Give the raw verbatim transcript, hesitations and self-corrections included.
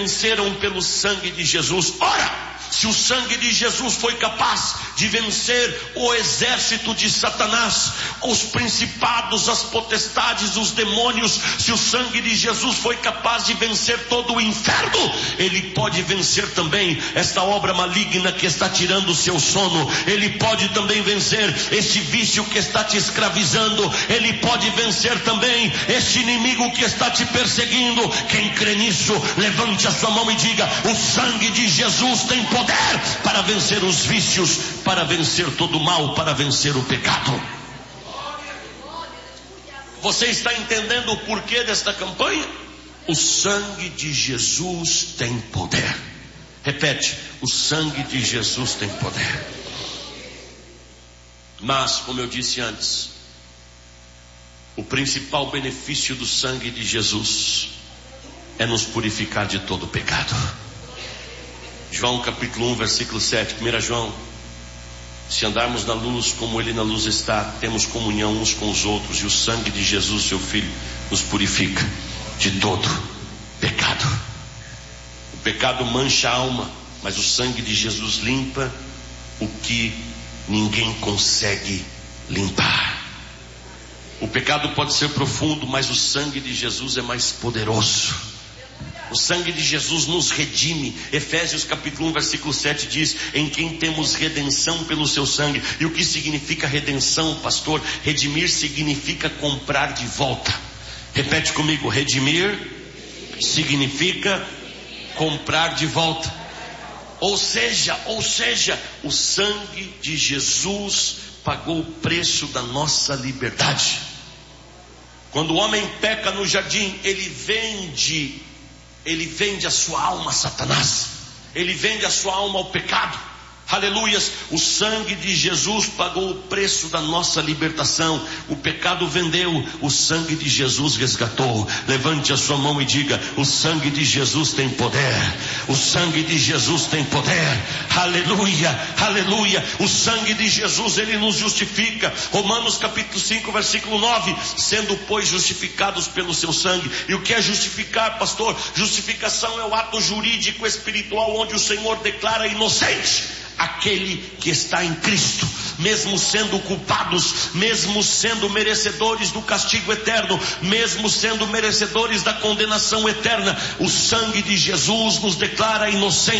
venceram pelo sangue de Jesus. Ora, se o sangue de Jesus foi capaz de vencer o exército de Satanás, os principados, as potestades, os demônios, se o sangue de Jesus foi capaz de vencer todo o inferno, ele pode vencer também esta obra maligna que está tirando o seu sono. Ele pode também vencer este vício que está te escravizando. Ele pode vencer também este inimigo que está te perseguindo. Quem crê nisso, levante a sua mão e diga: o sangue de Jesus tem poder para vencer os vícios, para vencer todo o mal, para vencer o pecado. Você está entendendo o porquê desta campanha? O sangue de Jesus tem poder. Repete: o sangue de Jesus tem poder. Mas, como eu disse antes, o principal benefício do sangue de Jesus é nos purificar de todo pecado. João capítulo um, versículo sete. primeiro João: se andarmos na luz como Ele na luz está, temos comunhão uns com os outros, e o sangue de Jesus, seu Filho, nos purifica de todo pecado. O pecado mancha a alma, mas o sangue de Jesus limpa o que ninguém consegue limpar. O pecado pode ser profundo, mas o sangue de Jesus é mais poderoso. O sangue de Jesus nos redime. Efésios capítulo um, versículo sete diz: em quem temos redenção pelo seu sangue. E o que significa redenção, pastor? Redimir significa comprar de volta. Repete comigo: redimir significa comprar de volta. Ou seja, ou seja, o sangue de Jesus pagou o preço da nossa liberdade. Quando o homem peca no jardim, ele vende Ele vende a sua alma a Satanás. Ele vende a sua alma ao pecado. Aleluias. O sangue de Jesus pagou o preço da nossa libertação. O pecado vendeu, o sangue de Jesus resgatou. Levante a sua mão e diga: o sangue de Jesus tem poder. O sangue de Jesus tem poder. Aleluia, aleluia. O sangue de Jesus, ele nos justifica. Romanos capítulo cinco, versículo nove: sendo pois justificados pelo seu sangue. E o que é justificar, pastor? Justificação é o ato jurídico espiritual onde o Senhor declara inocente aquele que está em Cristo, mesmo sendo culpados, mesmo sendo merecedores do castigo eterno, mesmo sendo merecedores da condenação eterna. O sangue de Jesus nos declara inocentes.